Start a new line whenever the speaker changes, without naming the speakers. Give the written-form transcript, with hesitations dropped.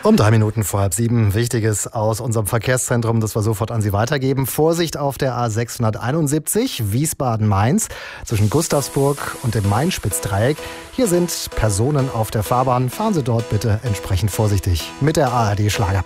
Um 3 Minuten vor halb 7. Wichtiges aus unserem Verkehrszentrum, das wir sofort an Sie weitergeben. Vorsicht auf der A671 Wiesbaden-Mainz zwischen Gustavsburg und dem Main-Spitz-Dreieck. Hier sind Personen auf der Fahrbahn. Fahren Sie dort bitte entsprechend vorsichtig mit der ARD Schlager.